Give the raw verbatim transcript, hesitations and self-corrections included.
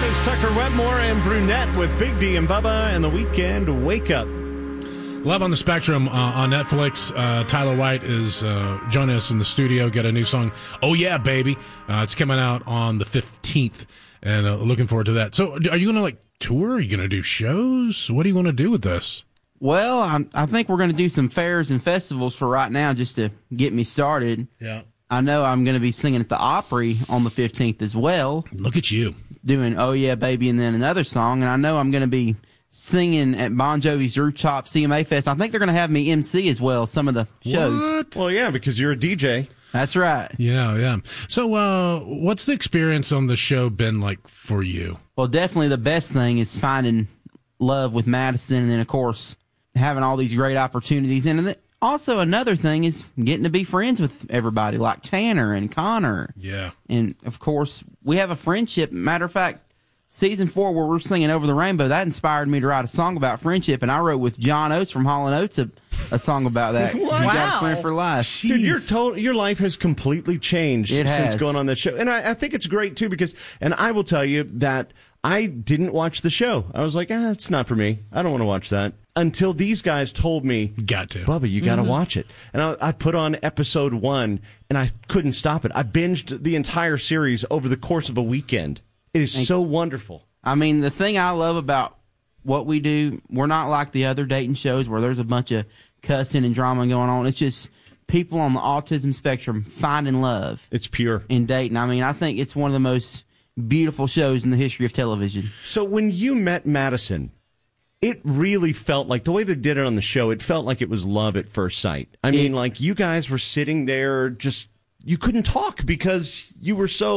is Tucker Wetmore and Brunette with Big D and Bubba and the Weekend Wake Up. Love on the Spectrum uh, on Netflix. Uh, Tyler White is uh, joining us in the studio. Got a new song, Oh Yeah, Baby. Uh, it's coming out on the fifteenth, and uh, looking forward to that. So are you going to, like, tour? Are you going to do shows? What do you want to do with this? Well, I'm, I think we're going to do some fairs and festivals for right now just to get me started. Yeah. I know I'm going to be singing at the Opry on the fifteenth as well. Look at you. Doing Oh Yeah, Baby, and then another song. And I know I'm going to be singing at Bon Jovi's Rooftop C M A Fest. I think they're going to have me M C as well, some of the shows. What? Well, yeah, because you're a D J. That's right. Yeah, yeah. So uh, what's the experience on the show been like for you? Well, definitely the best thing is finding love with Madison, and then, of course, having all these great opportunities. And also another thing is getting to be friends with everybody, like Tanner and Connor. Yeah. And, of course, we have a friendship. Matter of fact, season four, where we're singing Over the Rainbow, that inspired me to write a song about friendship, and I wrote with John Oates from Hall and Oates a, a song about that. What? You got Wow. a friend for life. Jeez. Dude, your total, your life has completely changed It since has. going on that show. And I, I think it's great, too, because, and I will tell you that I didn't watch the show. I was like, ah, it's not for me. I don't want to watch that. Until these guys told me, Got to. Bubba, you got to Mm-hmm. watch it. And I, I put on episode one, and I couldn't stop it. I binged the entire series over the course of a weekend. It is so wonderful. I mean, the thing I love about what we do, we're not like the other dating shows where there's a bunch of cussing and drama going on. It's just people on the autism spectrum finding love It's pure. in dating. I mean, I think it's one of the most beautiful shows in the history of television. So when you met Madison, it really felt like, the way they did it on the show, it felt like it was love at first sight. I mean, like, you guys were sitting there just, you couldn't talk because you were so